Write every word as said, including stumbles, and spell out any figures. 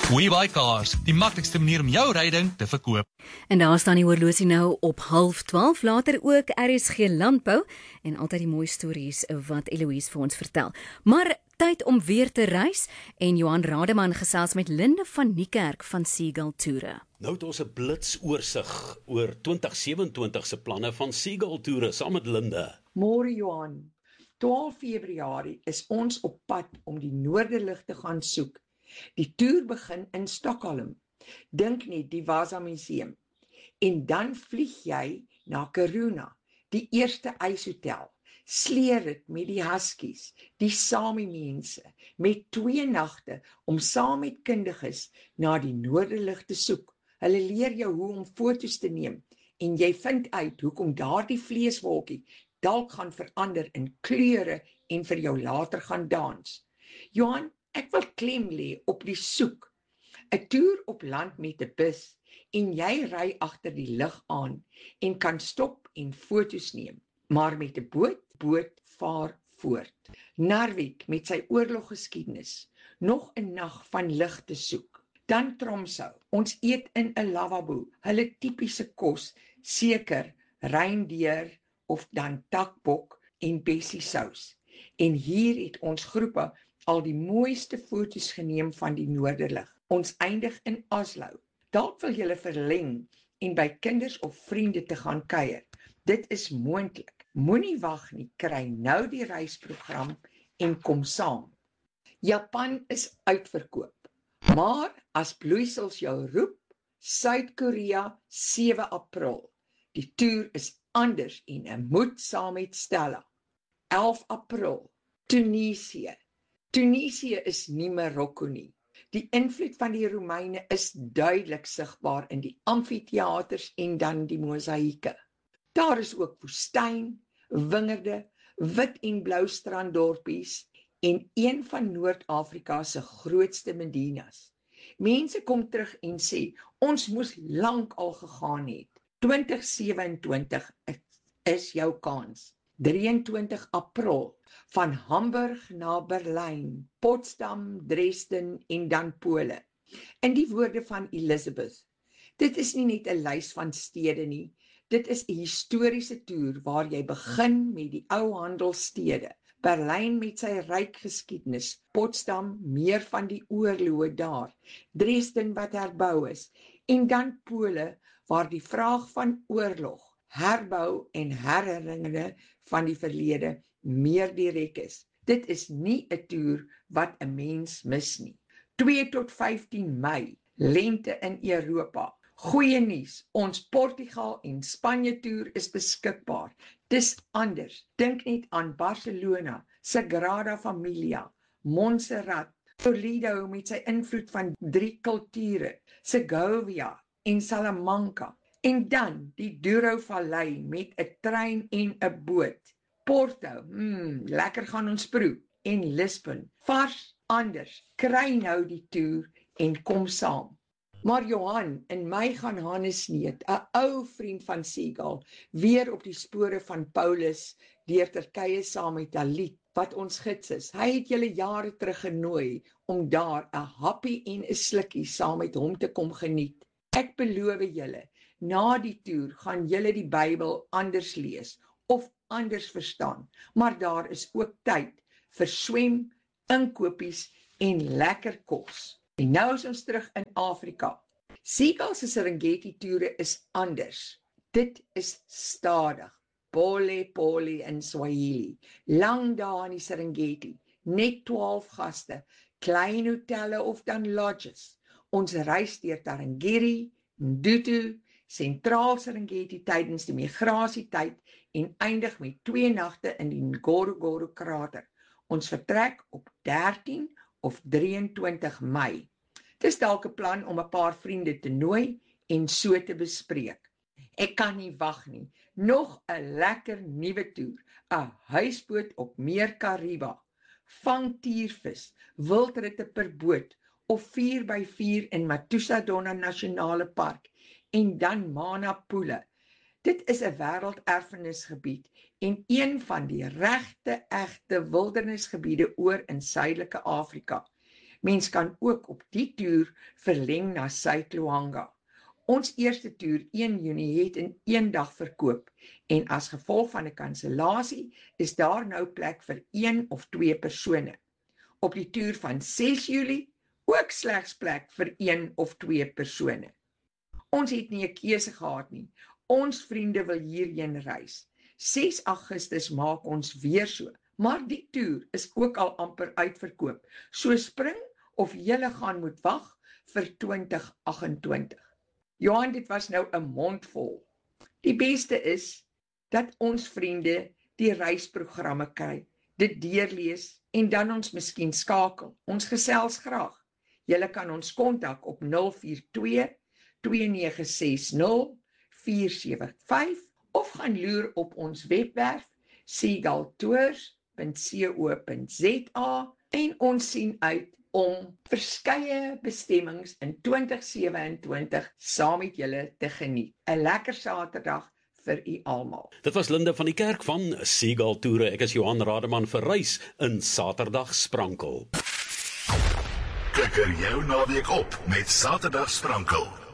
WeBuyCars, die maklikste manier om jou ryding te verkoop. En daar staan die horlosie nou op half twaalf, later ook R S G Landbou en altyd die mooi stories wat Eloise vir ons vertel. Maar tyd om weer te reis en Johan Rademan gesels met Linde van Niekerk van Seagull Toere. Nou het ons 'n blitsoorsig oor twintig sewenentwintig se planne van Seagull Toere saam met Linde. Môre Johan, twaalf Februarie is ons op pad om die Noorderlig te gaan soek. Die toer begin in Stockholm. Dink net die Vasa Museum. En dan vlieg jy na Kiruna, die eerste yshotel. Sleer dit met die Huskies, die Sami mense, met twee nagte om saam met kundiges na die Noorderlig te soek. Hulle leer jou hoe om foto's te neem en jy vind uit hoekom daardie vleeswolkie dalk gaan verander in kleure en vir jou later gaan dans. Johan, ek wil klem lê op die soek. 'n Toer op land met 'n bus en jy ry agter die lug aan en kan stop en foto's neem. Maar met 'n boot, boot vaar voort. Narvik met sy oorloggeskiedenis, nog 'n nag van lig te soek. Dan Tromsø, ons eet in 'n lavabo, hulle tipiese kos, seker reindeer of dan takbok en bessiesous. En hier het ons groepe al die mooiste foto's geneem van die Noorderlig. Ons eindig in Oslo. Dalk wil julle verleng en by kinders of vriende te gaan kuier. Dit is moontlik. Moenie wag nie, kry nou die reisprogram en kom saam. Japan is uitverkoop. Maar as bloeisels jou roep, Suid-Korea sewe April. Die toer is anders en 'n moed saam met Stella. elf April, Tunesië. Tunesië is nie Marokko nie. Die invloed van die Romeine is duidelik sigbaar in die amfitheaters en dan die mosaïeke. Daar is ook woestyn, wingerde, wit en blou stranddorpies en een van Noord-Afrika se grootste Medinas. Mense kom terug en sê, ons moes lank al gegaan het. twintig sewenentwintig is jou kans. drieëntwintig April, van Hamburg na Berlyn, Potsdam, Dresden en dan Pole. In die woorde van Elizabeth, dit is nie net 'n lys van stede nie, dit is 'n historiese toer waar jy begin met die ou handelsstede. Berlyn met sy ryk geskiedenis, Potsdam meer van die oorloë daar, Dresden wat herbou is, en dan Pole waar die vraag van oorlog, herbou en herinneringe van die verlede meer direk is. Dit is nie 'n toer wat 'n mens mis nie. twee tot vyftien Mei, lente in Europa. Goeie nuus, ons Portugal en Spanje toer is beskikbaar. Dis anders. Dink net aan Barcelona, Sagrada Familia, Montserrat, Toledo met sy invloed van drie kulture, Segovia en Salamanca. En dan die Douro-vallei met 'n trein en 'n boot. Porto, mm, lekker gaan ons proe. En Lisbon, vars, anders. Kry nou die toer en kom saam. Maar Johan, in Mei gaan Hannes Sneed, 'n ou vriend van Seagull, weer op die spore van Paulus deur Turkye saam met Dalit, wat ons gids is. Hy het julle jare terug genooi om daar 'n happie en 'n slukkie saam met hom te kom geniet. Ek beloof julle, na die toer gaan julle die Bybel anders lees of anders verstaan, maar daar is ook tyd vir swem, inkopies en lekker kos. En nou is ons terug in Afrika. Seagull se Serengeti toere is anders. Dit is stadig. Pole pole in Swahili. Lang dae in die Serengeti. Net twaalf gaste. Klein hotelle of dan lodges. Ons reis deur Tarangire, Ndutu, sentraal Serengeti tydens die migrasietyd en eindig met twee nagte in die Ngorongoro krater. Ons vertrek op dertien of drieëntwintig Mei. Dis dalk 'n plan om 'n paar vriende te nooi en so te bespreek. Ek kan nie wag nie. Nog 'n lekker nuwe toer, 'n huisboot op Meer Kariba. Vang tiervis, wildritte per boot of vier by vier in Matusa Donna Nasionale Park en dan Manapule. Dit is 'n wêrelderfenisgebied en een van die regte egte wildernisgebiede oor in Suidelike Afrika. Mens kan ook op die toer verleng na Suid-Luanga. Ons eerste toer een Junie het in een dag verkoop en as gevolg van 'n kansellasie is daar nou plek vir een of twee persone. Op die toer van ses Julie ook slegs plek vir een of twee persone. Ons het nie 'n keuse gehad nie. Ons vriende wil hierheen reis. ses Augustus maak ons weer so, maar die toer is ook al amper uitverkoop. So spring of julle gaan moet wag vir twintig agt agt twee. Johan, dit was nou 'n mond vol. Die beste is dat ons vriende die reisprogramme kry, dit deurlees en dan ons miskien skakel. Ons gesels graag. Julle kan ons kontak op nul vier twee, twee nege ses nul, vier sewe vyf of gaan loer op ons webwerf seagull tours punt co punt za en ons sien uit om verskeie bestemmings in twintig sewe-en-twintig saam met julle te geniet. 'n Lekker Saterdag vir u almal. Dit was Linda van die Kerk van Seagull Toere. Ek is Johan Rademan vir reis in Saterdag Sprankel. Kikker jou naweek op met Saterdag Sprankel.